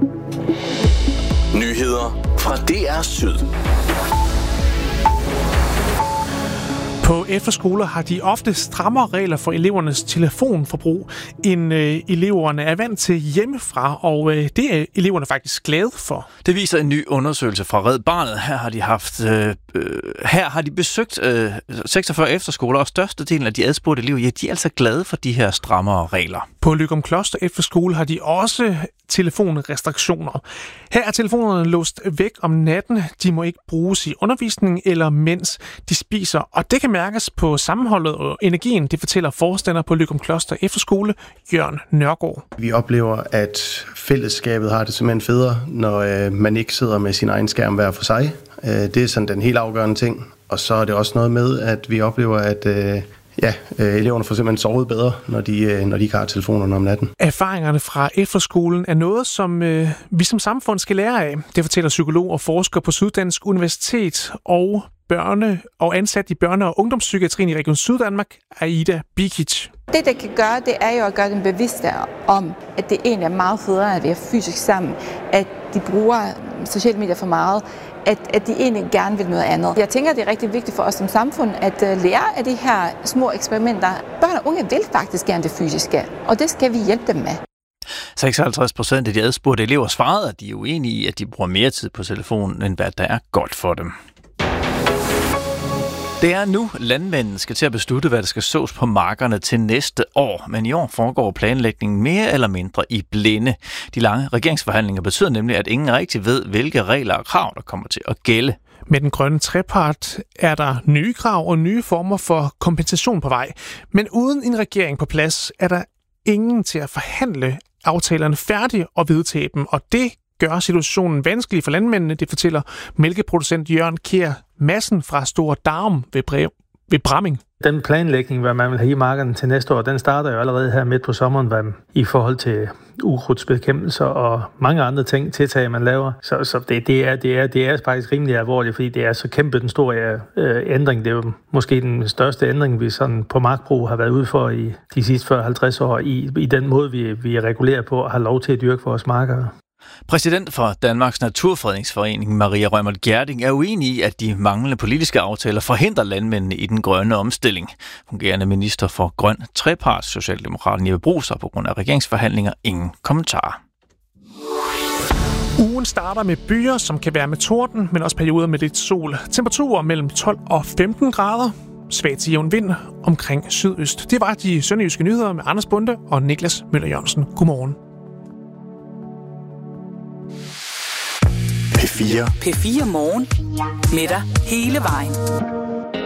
Nyheder fra DR Syd. På efterskoler har de ofte strammere regler for elevernes telefonforbrug, end eleverne er vant til hjemmefra, og det er eleverne faktisk glade for. Det viser en ny undersøgelse fra Red Barnet. Her har de besøgt 46 efterskoler, og størstedelen af de adspurgte elever, ja, de er altså glade for de her strammere regler. På Løgumkloster Efterskole har de også telefonrestriktioner. Her er telefonerne låst væk om natten. De må ikke bruges i undervisning eller mens de spiser. Og det kan mærkes på sammenholdet og energien, det fortæller forstander på Løgumkloster Efterskole, Jørgen Nørgaard. Vi oplever, at fællesskabet har det simpelthen federe, når man ikke sidder med sin egen skærm hver for sig. Det er sådan den helt afgørende ting. Og så er det også noget med, at vi oplever, at eleverne får simpelthen sovet bedre, når de ikke har telefonerne om natten. Erfaringerne fra efterskolen er noget, som vi som samfund skal lære af. Det fortæller psykolog og forsker på Syddansk Universitet og ansat i børne- og ungdomspsykiatrien i Region Syddanmark, Aida Bikic. Det kan gøre, det er jo at gøre dem bevidste om, at det egentlig er meget federe, at vi er fysisk sammen, at de bruger sociale medier for meget, at de egentlig gerne vil noget andet. Jeg tænker, det er rigtig vigtigt for os som samfund at lære af de her små eksperimenter. Børn og unge vil faktisk gerne det fysiske, og det skal vi hjælpe dem med. 56% af de adspurgte elever svarede, at de er uenige i, at de bruger mere tid på telefonen, end hvad der er godt for dem. Det er nu, landmændene skal til at beslutte, hvad der skal sås på markerne til næste år. Men i år foregår planlægningen mere eller mindre i blinde. De lange regeringsforhandlinger betyder nemlig, at ingen rigtig ved, hvilke regler og krav, der kommer til at gælde. Med den grønne trepart er der nye krav og nye former for kompensation på vej. Men uden en regering på plads er der ingen til at forhandle aftalerne færdige og vedtage dem. Og det gør situationen vanskelig for landmændene, det fortæller mælkeproducent Jørgen Kjær Madsen fra Store Darum ved Bramming. Den planlægning, hvad man vil have i markerne til næste år, den starter jo allerede her midt på sommeren, i forhold til ukrudtsbekæmpelser og mange andre tiltag, man laver. Så det er faktisk rimelig alvorligt, fordi det er så kæmpe den store ændring. Det er jo måske den største ændring, vi sådan på markbrug har været ude for i de sidste 40-50 år, i den måde, vi regulerer på og har lov til at dyrke vores marker. Præsident for Danmarks Naturfredningsforening, Maria Rømert Gjerding, er uenig i, at de manglende politiske aftaler forhindrer landmændene i den grønne omstilling. Fungerende minister for grøn trepart, Socialdemokraten Jeppe Bruus, har på grund af regeringsforhandlinger ingen kommentarer. Ugen starter med byer, som kan være med torden, men også perioder med lidt sol. Temperaturer mellem 12 og 15 grader. Svag til jævn vind omkring sydøst. Det var de sønderjyske nyheder med Anders Bunde og Niklas Møller Jørgensen. Godmorgen. P4 P4 Morgen. Med dig hele vejen.